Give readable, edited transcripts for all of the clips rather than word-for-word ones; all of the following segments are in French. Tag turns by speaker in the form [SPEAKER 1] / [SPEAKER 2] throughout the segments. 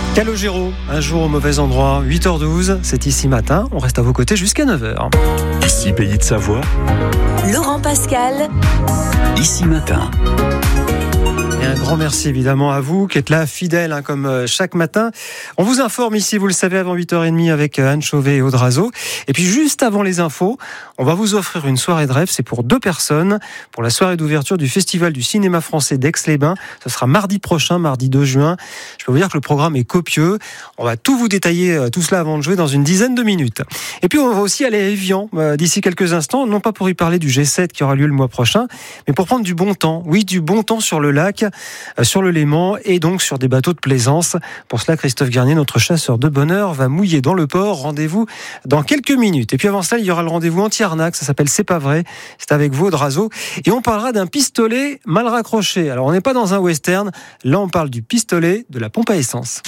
[SPEAKER 1] Calogero, un jour au mauvais endroit, 8h12, c'est Ici Matin, on reste à vos côtés jusqu'à 9h.
[SPEAKER 2] Ici Pays de Savoie,
[SPEAKER 3] Laurent Pascal,
[SPEAKER 2] Ici Matin.
[SPEAKER 1] Et un grand merci évidemment à vous qui êtes là, fidèles comme chaque matin. On vous informe ici, vous le savez, avant 8h30 avec Anne Chauvet et Aude Razeau. Et puis juste avant les infos, on va vous offrir une soirée de rêve, c'est pour 2 personnes, pour la soirée d'ouverture du Festival du cinéma français d'Aix-les-Bains. Ce sera mardi prochain, mardi 2 juin. Je peux vous dire que le programme est copieux. On va tout vous détailler, tout cela avant de jouer dans une dizaine de minutes. Et puis on va aussi aller à Évian d'ici quelques instants, non pas pour y parler du G7 qui aura lieu le mois prochain, mais pour prendre du bon temps. Oui, du bon temps sur le lac, sur le Léman et donc sur des bateaux de plaisance. Pour cela, Christophe Garnier, notre chasseur de bonheur, va mouiller dans le port. Rendez-vous dans quelques minutes. Et puis avant cela, il y aura le rendez-vous anti-arnaque. Ça s'appelle C'est pas vrai. C'est avec vous, Aude Razeau. Et on parlera d'un pistolet mal raccroché. Alors on n'est pas dans un western. Là, on parle du pistolet de la pompe à essence.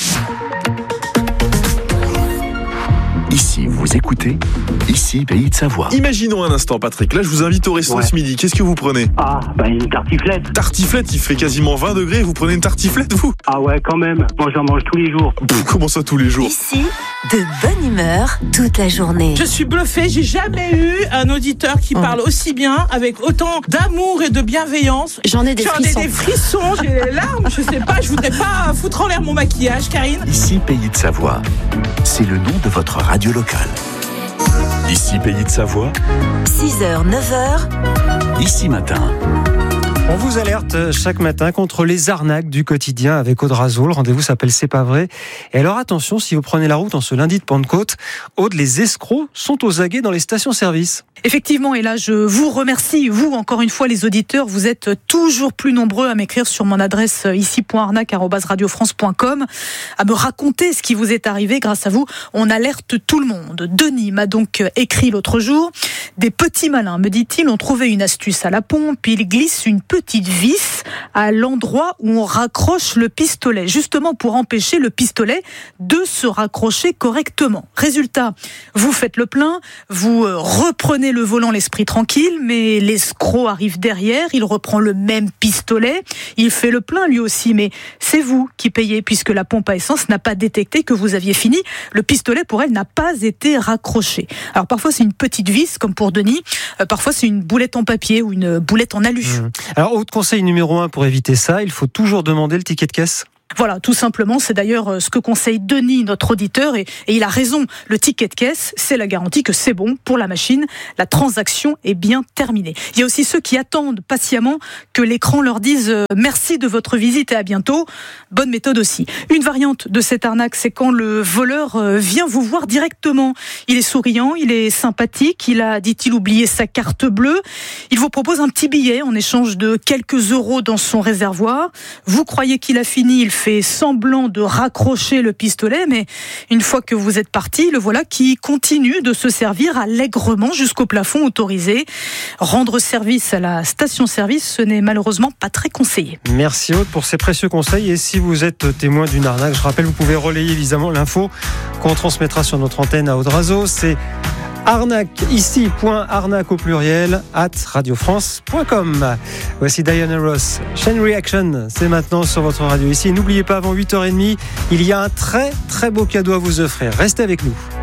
[SPEAKER 2] Ici, vous écoutez Ici Pays de Savoie.
[SPEAKER 4] Imaginons un instant, Patrick. Là, je vous invite au resto ce midi. Qu'est-ce que vous prenez ?
[SPEAKER 5] Une tartiflette.
[SPEAKER 4] Tartiflette, il fait quasiment 20 degrés. Vous prenez une tartiflette, vous ?
[SPEAKER 5] Ah ouais, quand même. Moi, j'en mange tous les jours.
[SPEAKER 4] Comment ça, tous les jours ?
[SPEAKER 3] ici, de bonne humeur toute la journée.
[SPEAKER 6] Je suis bluffée, j'ai jamais eu un auditeur qui parle aussi bien, avec autant d'amour et de bienveillance.
[SPEAKER 3] J'en ai des frissons.
[SPEAKER 6] J'en ai des frissons, j'ai les larmes, je sais pas, je voudrais pas foutre en l'air mon maquillage, Karine.
[SPEAKER 2] Ici Pays de Savoie, c'est le nom de votre radio locale. Ici Pays de Savoie,
[SPEAKER 3] 6h, 9h,
[SPEAKER 2] Ici Matin.
[SPEAKER 1] On vous alerte chaque matin contre les arnaques du quotidien avec Aude Razeau. Le rendez-vous s'appelle C'est pas vrai. Et alors attention, si vous prenez la route en ce lundi de Pentecôte, Aude, les escrocs sont aux aguets dans les stations-service.
[SPEAKER 7] Effectivement, et là je vous remercie, vous encore une fois les auditeurs, vous êtes toujours plus nombreux à m'écrire sur mon adresse ici.arnaque@radiofrance.com, à me raconter ce qui vous est arrivé. Grâce à vous, on alerte tout le monde. Denis m'a donc écrit l'autre jour: des petits malins, me dit-il, ont trouvé une astuce à la pompe, ils glissent une petite vis à l'endroit où on raccroche le pistolet, justement pour empêcher le pistolet de se raccrocher correctement. Résultat, vous faites le plein, vous reprenez le volant l'esprit tranquille, mais l'escroc arrive derrière, il reprend le même pistolet, il fait le plein lui aussi, mais c'est vous qui payez puisque la pompe à essence n'a pas détecté que vous aviez fini. Le pistolet pour elle n'a pas été raccroché. Alors parfois c'est une petite vis comme pour Denis, parfois c'est une boulette en papier ou une boulette en alu.
[SPEAKER 1] Alors autre conseil numéro 1 pour éviter ça, il faut toujours demander le ticket de caisse.
[SPEAKER 7] Voilà, tout simplement, c'est d'ailleurs ce que conseille Denis, notre auditeur, et il a raison. Le ticket de caisse, c'est la garantie que c'est bon pour la machine, la transaction est bien terminée. Il y a aussi ceux qui attendent patiemment que l'écran leur dise merci de votre visite et à bientôt. Bonne méthode aussi. Une variante de cette arnaque, c'est quand le voleur vient vous voir directement. Il est souriant, il est sympathique, il a, dit-il, oublié sa carte bleue. Il vous propose un petit billet en échange de quelques euros dans son réservoir. Vous croyez qu'il a fini, il fait semblant de raccrocher le pistolet, mais une fois que vous êtes parti, le voilà qui continue de se servir allègrement jusqu'au plafond autorisé. Rendre service à la station-service, ce n'est malheureusement pas très conseillé.
[SPEAKER 1] Merci Aude pour ces précieux conseils. Et si vous êtes témoin d'une arnaque, je rappelle, vous pouvez relayer évidemment l'info qu'on transmettra sur notre antenne à Aude Razeau. C'est arnaque, ici.arnaque au pluriel @radiofrance.com. Voici Diana Ross. Chain Reaction, c'est maintenant sur votre radio ici. Et n'oubliez pas, avant 8h30, il y a un très très beau cadeau à vous offrir. Restez avec nous.